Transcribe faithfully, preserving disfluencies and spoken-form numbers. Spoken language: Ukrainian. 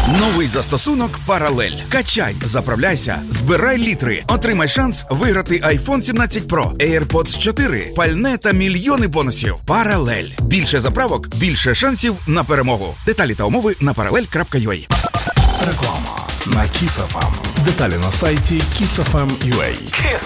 Новий застосунок «Паралель». Качай, заправляйся, збирай літри. Отримай шанс виграти айфон сімнадцять Pro, AirPods чотири, пальне та мільйони бонусів. «Паралель». Більше заправок, більше шансів на перемогу. Деталі та умови на паралель крапка ю а. Реклама на Kiss еф ем. Деталі на сайті kiss еф ем крапка ю а.